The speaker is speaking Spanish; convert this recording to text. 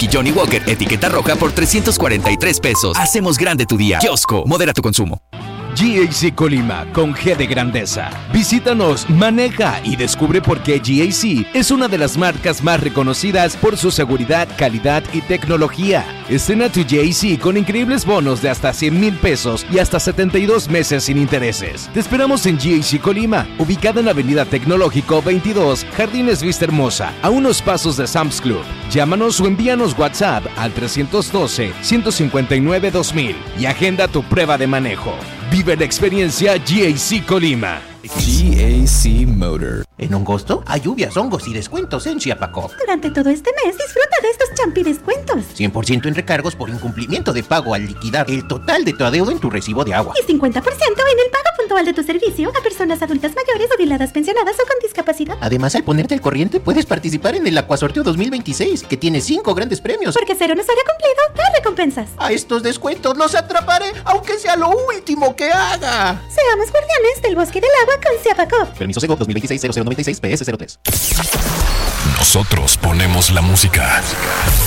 whisky Johnny Walker etiqueta roja por 343 pesos. Hacemos grande tu día. Kiosco, modera tu consumo. GAC Colima, con G de grandeza. Visítanos, maneja y descubre por qué GAC es una de las marcas más reconocidas por su seguridad, calidad y tecnología. Estrena tu GAC con increíbles bonos de hasta 100,000 pesos y hasta 72 meses sin intereses. Te esperamos en GAC Colima, ubicada en Avenida Tecnológico 22, Jardines Vista Hermosa, a unos pasos de Sam's Club. Llámanos o envíanos WhatsApp al 312-159-2000 y agenda tu prueba de manejo. Vive la experiencia GAC Colima. GAC Motor. En agosto hay lluvias, hongos y descuentos en Chiapaco. Durante todo este mes disfruta de estos champi descuentos. 100% en recargos por incumplimiento de pago al liquidar el total de tu adeudo en tu recibo de agua. Y 50% en el pago puntual de tu servicio a personas adultas mayores, jubiladas, pensionadas o con discapacidad. Además, al ponerte al corriente puedes participar en el Acuasorteo 2026, que tiene 5 grandes premios. Porque ser un usuario cumplido da recompensas. A estos descuentos los atraparé, aunque sea lo último que haga. Seamos guardianes del bosque del agua con Chiapaco. Permiso Sego 2026-0096 PS03. Nosotros ponemos la música.